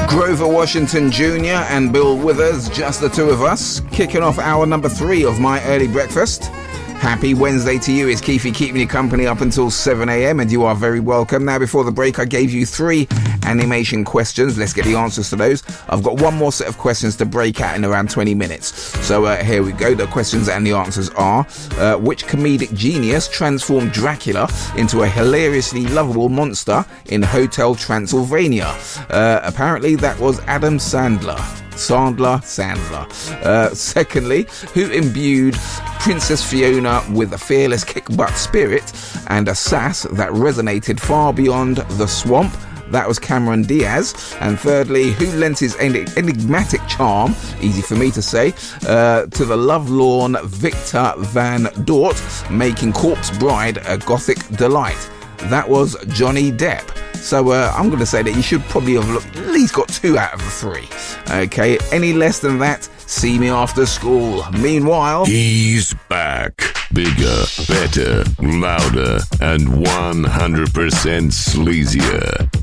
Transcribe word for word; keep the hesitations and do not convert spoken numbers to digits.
Grover Washington Junior and Bill Withers, just the two of us, kicking off hour number three of my early breakfast. Happy Wednesday to you. It's Keefy keeping you company up until seven a.m. and you are very welcome. Now, before the break, I gave you three animation questions. Let's get the answers to those. I've got one more set of questions to break out in around twenty minutes. So uh, here we go. The questions and the answers are, uh, which comedic genius transformed Dracula into a hilariously lovable monster in Hotel Transylvania? Uh, apparently, that was Adam Sandler. Sandler, Sandler. Uh, secondly, who imbued Princess Fiona with a fearless kick-butt spirit and a sass that resonated far beyond the swamp? That was Cameron Diaz. And thirdly, who lent his enigmatic charm, easy for me to say, uh, to the lovelorn Victor Van Dort, making Corpse Bride a gothic delight? That was Johnny Depp. So uh, I'm going to say that you should probably have looked, at least got two out of the three. Okay, any less than that, see me after school. Meanwhile, he's back. Bigger, better, louder, and one hundred percent sleazier.